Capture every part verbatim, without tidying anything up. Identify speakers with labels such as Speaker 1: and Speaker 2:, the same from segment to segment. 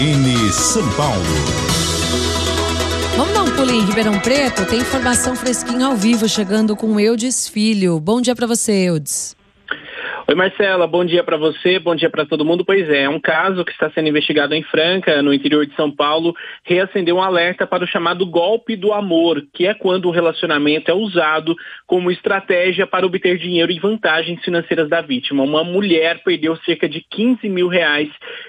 Speaker 1: N São Paulo.
Speaker 2: Vamos dar um pulo em Ribeirão Preto? Tem informação fresquinha ao vivo chegando com o Eudes Filho. Bom dia para você, Eudes.
Speaker 3: Oi, Marcela, bom dia para você, bom dia para todo mundo. Pois é, é um caso que está sendo investigado em Franca, no interior de São Paulo, reacendeu um alerta para o chamado golpe do amor, que é quando o relacionamento é usado como estratégia para obter dinheiro e vantagens financeiras da vítima. Uma mulher perdeu cerca de quinze mil reais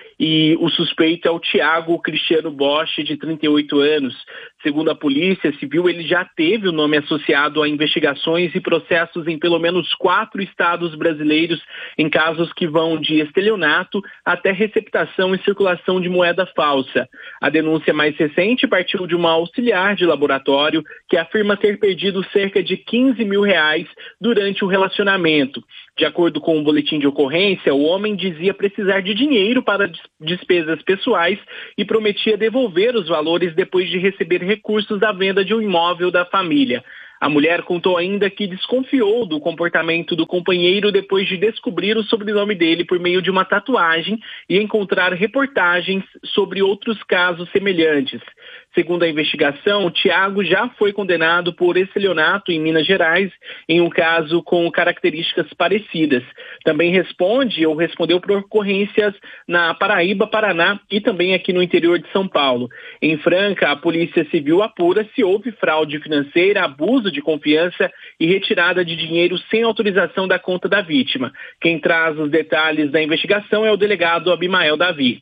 Speaker 3: e o suspeito é o Thiago Cristiano Bosch, de trinta e oito anos. Segundo a Polícia Civil, ele já teve o nome associado a investigações e processos em pelo menos quatro estados brasileiros em casos que vão de estelionato até receptação e circulação de moeda falsa. A denúncia mais recente partiu de uma auxiliar de laboratório que afirma ter perdido cerca de quinze mil reais durante o relacionamento. De acordo com o boletim de ocorrência, o homem dizia precisar de dinheiro para despesas pessoais e prometia devolver os valores depois de receber recursos da venda de um imóvel da família. A mulher contou ainda que desconfiou do comportamento do companheiro depois de descobrir o sobrenome dele por meio de uma tatuagem e encontrar reportagens sobre outros casos semelhantes. Segundo a investigação, o Thiago já foi condenado por estelionato em Minas Gerais, em um caso com características parecidas. Também responde ou respondeu por ocorrências na Paraíba, Paraná e também aqui no interior de São Paulo. Em Franca, a Polícia Civil apura se houve fraude financeira, abuso de confiança e retirada de dinheiro sem autorização da conta da vítima. Quem traz os detalhes da investigação é o delegado Abimael Davi.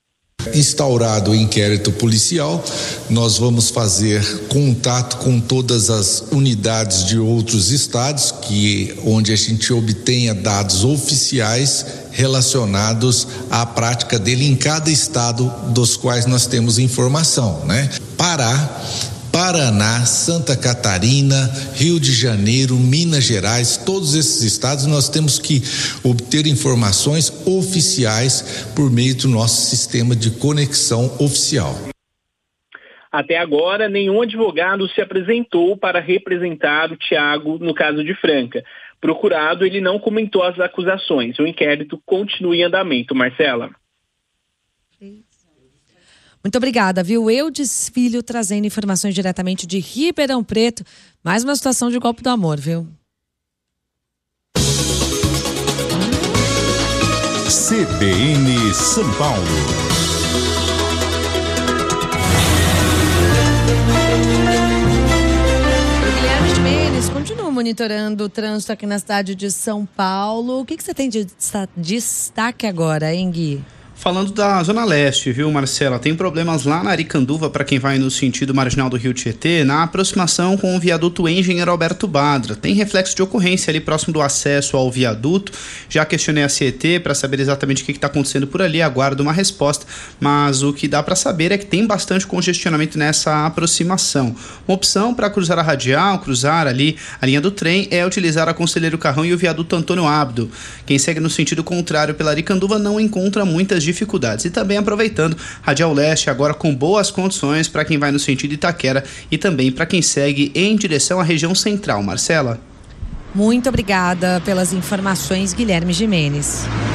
Speaker 4: Instaurado o inquérito policial, nós vamos fazer contato com todas as unidades de outros estados, que onde a gente obtenha dados oficiais relacionados à prática dele em cada estado dos quais nós temos informação, né? Pará, Paraná, Santa Catarina, Rio de Janeiro, Minas Gerais, todos esses estados nós temos que obter informações oficiais por meio do nosso sistema de conexão oficial.
Speaker 3: Até agora, nenhum advogado se apresentou para representar o Thiago no caso de Franca. Procurado, ele não comentou as acusações. O inquérito continua em andamento. Marcela.
Speaker 2: Muito obrigada, viu? Eudes Filho trazendo informações diretamente de Ribeirão Preto. Mais uma situação de golpe do amor, viu?
Speaker 1: C B N São Paulo.
Speaker 2: Guilherme Gimenez continua monitorando o trânsito aqui na cidade de São Paulo. O que, que você tem de destaque agora, hein, Gui?
Speaker 5: Falando da Zona Leste, viu, Marcela? Tem problemas lá na Aricanduva para quem vai no sentido marginal do Rio Tietê, na aproximação com o viaduto Engenheiro Alberto Badra. Tem reflexo de ocorrência ali próximo do acesso ao viaduto. Já questionei a C E T para saber exatamente o que está acontecendo por ali, aguardo uma resposta, mas o que dá para saber é que tem bastante congestionamento nessa aproximação. Uma opção para cruzar a radial, cruzar ali a linha do trem, é utilizar a Conselheiro Carrão e o viaduto Antônio Abdo. Quem segue no sentido contrário pela Aricanduva não encontra muitas dificuldades. E também aproveitando, Radial Leste agora com boas condições para quem vai no sentido Itaquera e também para quem segue em direção à região central. Marcela.
Speaker 2: Muito obrigada pelas informações, Guilherme Gimenez.